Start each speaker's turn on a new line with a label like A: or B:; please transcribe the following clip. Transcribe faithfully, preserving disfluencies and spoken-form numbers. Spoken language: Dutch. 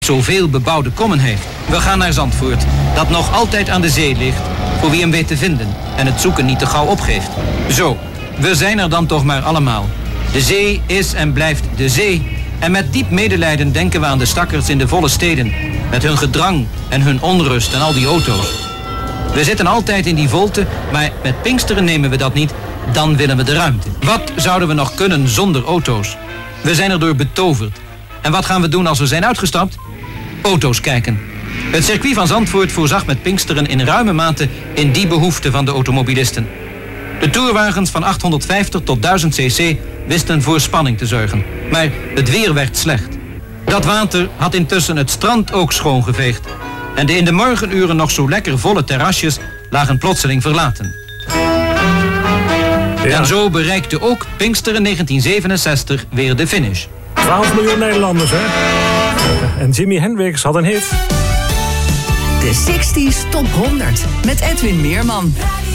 A: zoveel bebouwde kommen heeft. We gaan naar Zandvoort, dat nog altijd aan de zee ligt, voor wie hem weet te vinden en het zoeken niet te gauw opgeeft. Zo, we zijn er dan toch maar allemaal. De zee is en blijft de zee. En met diep medelijden denken we aan de stakkers in de volle steden, met hun gedrang en hun onrust en al die auto's. We zitten altijd in die volte, maar met Pinksteren nemen we dat niet, dan willen we de ruimte. Wat zouden we nog kunnen zonder auto's? We zijn erdoor betoverd. En wat gaan we doen als we zijn uitgestapt? Auto's kijken. Het circuit van Zandvoort voorzag met Pinksteren in ruime mate in die behoefte van de automobilisten. De toerwagens van achthonderdvijftig tot duizend cc wisten voor spanning te zorgen. Maar het weer werd slecht. Dat water had intussen het strand ook schoongeveegd. En de in de morgenuren nog zo lekker volle terrasjes lagen plotseling verlaten. Ja. En zo bereikte ook Pinksteren negentien zevenenzestig weer de finish.
B: twaalf miljoen Nederlanders, hè? En Jimi Hendrix had een hit.
C: De zestig's Top honderd met Edwin Meerman.